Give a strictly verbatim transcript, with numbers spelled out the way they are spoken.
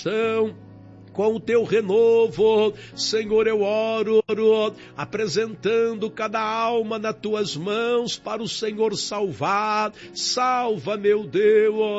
com o teu renovo. Senhor, eu oro, oro, apresentando cada alma nas tuas mãos para o Senhor salvar. Salva, meu Deus,